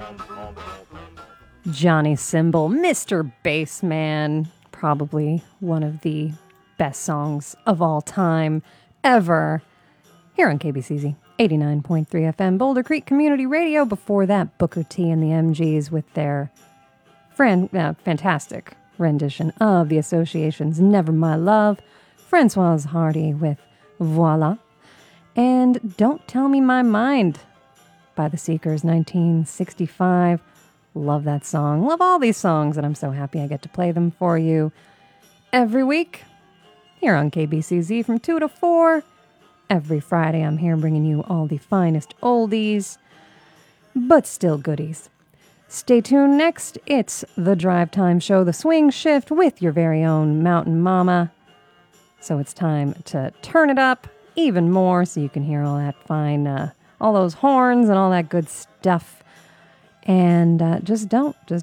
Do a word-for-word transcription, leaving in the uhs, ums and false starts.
Johnny Cymbal, Mister Bassman, probably one of the best songs of all time ever, here on K B C Z eighty-nine point three F M, Boulder Creek Community Radio. Before that, Booker T and the M Gs with their friend, uh, fantastic rendition of the Association's Never My Love, Francoise Hardy with Voila, and Don't Tell Me My Mind by the Seekers, nineteen sixty-five. Love that song. Love all these songs, and I'm so happy I get to play them for you every week here on K B C Z from two to four. Every Friday, I'm here bringing you all the finest oldies, but still goodies. Stay tuned next. It's the Drive Time Show, the Swing Shift with your very own Mountain Mama. So it's time to turn it up even more so you can hear all that fine, uh, all those horns and all that good stuff. And uh, just don't, just